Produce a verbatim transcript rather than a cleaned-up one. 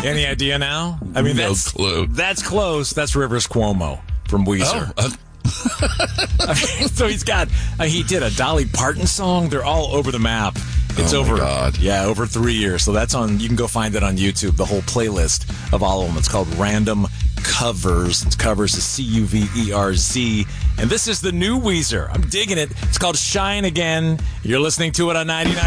Any idea now? I mean, no that's, clue. That's close. That's Rivers Cuomo from Weezer. Oh, uh, So he's got, uh, he did a Dolly Parton song. They're all over the map. It's Oh, my over, God. yeah, over three years. So that's on, you can go find it on YouTube, the whole playlist of all of them. It's called Random Covers. It's covers is C U V E R Z. And this is the new Weezer. I'm digging it. It's called Shine Again. You're listening to it on ninety-nine.